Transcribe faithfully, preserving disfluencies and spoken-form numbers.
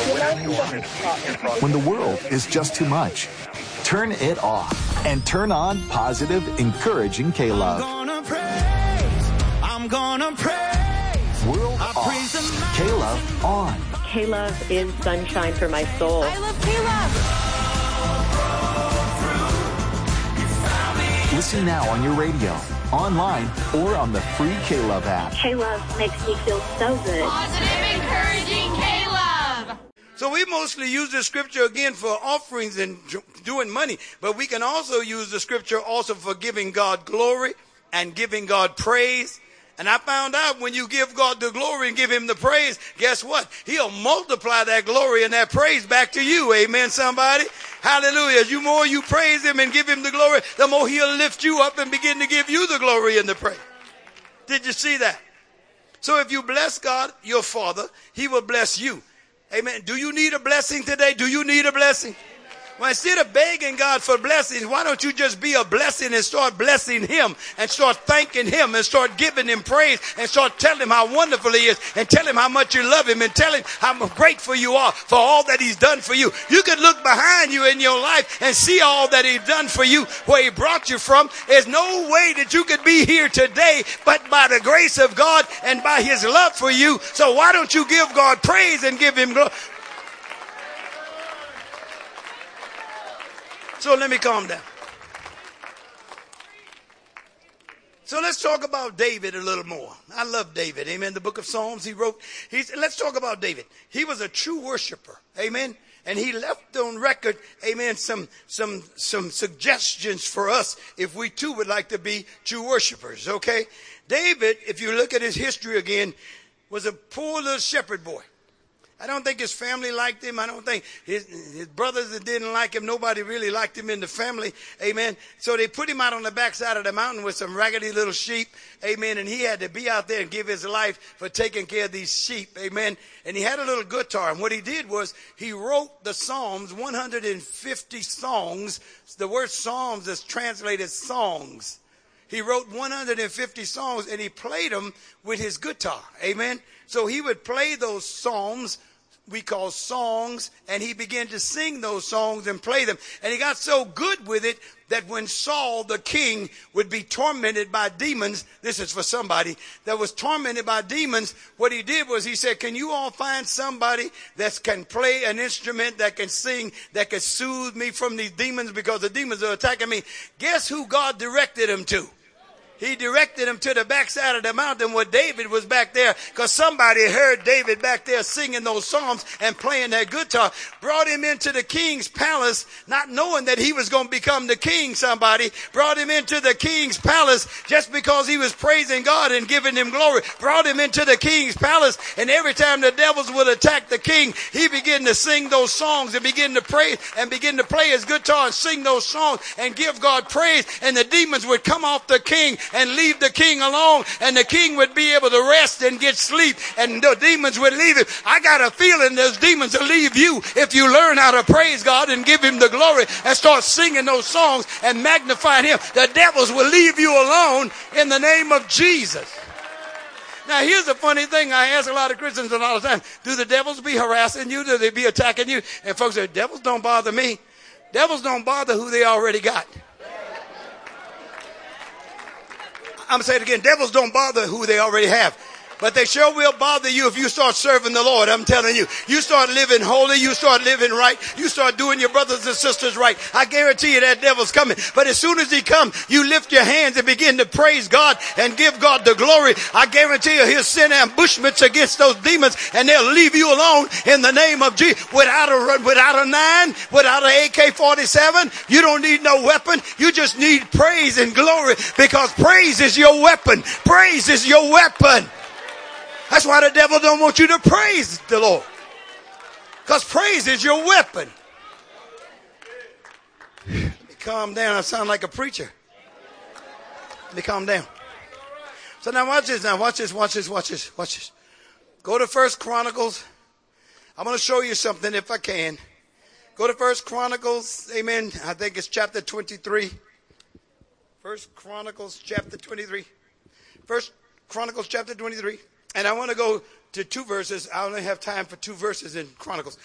When the world is just too much, turn it off and turn on positive, encouraging K-Love. I'm gonna praise, I'm gonna praise. World off, K-Love on. K-Love is sunshine for my soul. I love K-Love. Listen now on your radio, online, or on the free K-Love app. K-Love makes me feel so good. Positive, encouraging K-Love. So we mostly use the scripture again for offerings and doing money, but we can also use the scripture also for giving God glory and giving God praise. And I found out when you give God the glory and give him the praise, guess what? He'll multiply that glory and that praise back to you. Amen, somebody? Hallelujah. The more you praise him and give him the glory, the more he'll lift you up and begin to give you the glory and the praise. Did you see that? So if you bless God, your Father, he will bless you. Amen. Do you need a blessing today? Do you need a blessing? Well, instead of begging God for blessings, why don't you just be a blessing and start blessing him and start thanking him and start giving him praise and start telling him how wonderful he is and tell him how much you love him and tell him how grateful you are for all that he's done for you. You can look behind you in your life and see all that he's done for you, where he brought you from. There's no way that you could be here today but by the grace of God and by his love for you. So why don't you give God praise and give him glory? So let me calm down. So let's talk about David a little more. I love David. Amen. The book of Psalms he wrote. He's, let's talk about David. He was a true worshiper. Amen. And he left on record, amen, some, some, some suggestions for us if we too would like to be true worshipers. Okay. David, if you look at his history again, was a poor little shepherd boy. I don't think his family liked him. I don't think his, his brothers didn't like him. Nobody really liked him in the family. Amen. So they put him out on the backside of the mountain with some raggedy little sheep. Amen. And he had to be out there and give his life for taking care of these sheep. Amen. And he had a little guitar. And what he did was he wrote the Psalms, one hundred fifty songs. The word Psalms is translated songs. He wrote one hundred fifty songs and he played them with his guitar. Amen. So he would play those psalms we call songs, and he began to sing those songs and play them. And he got so good with it that when Saul, the king, would be tormented by demons, this is for somebody that was tormented by demons, what he did was he said, can you all find somebody that can play an instrument, that can sing, that can soothe me from these demons because the demons are attacking me? Guess who God directed him to? He directed him to the backside of the mountain where David was back there, because somebody heard David back there singing those psalms and playing that guitar. Brought him into the king's palace, not knowing that he was going to become the king. Somebody brought him into the king's palace just because he was praising God and giving him glory. Brought him into the king's palace, and every time the devils would attack the king, he began to sing those songs and begin to pray and begin to play his guitar and sing those songs and give God praise, and the demons would come off the king and leave the king alone, and the king would be able to rest and get sleep, and the demons would leave him. I got a feeling those demons will leave you if you learn how to praise God and give him the glory and start singing those songs and magnifying him. The devils will leave you alone in the name of Jesus. Now, here's the funny thing. I ask a lot of Christians all the time, do the devils be harassing you? Do they be attacking you? And folks say, devils don't bother me. Devils don't bother who they already got. I'm going to say it again. Devils don't bother who they already have. But they sure will bother you if you start serving the Lord. I'm telling you. You start living holy. You start living right. You start doing your brothers and sisters right. I guarantee you that devil's coming. But as soon as he comes, you lift your hands and begin to praise God and give God the glory. I guarantee you he'll send ambushments against those demons, and they'll leave you alone in the name of Jesus. Without a, without a nine, without an A K forty-seven, you don't need no weapon. You just need praise and glory, because praise is your weapon. Praise is your weapon. That's why the devil don't want you to praise the Lord, because praise is your weapon. Let me calm down. I sound like a preacher. Let me calm down. So now watch this. Now watch this. Watch this. Watch this. Watch this. Go to First Chronicles. I'm going to show you something if I can. Go to First Chronicles. Amen. I think it's chapter twenty-three. First Chronicles chapter twenty-three. First Chronicles chapter twenty-three. And I want to go to two verses. I only have time for two verses in Chronicles.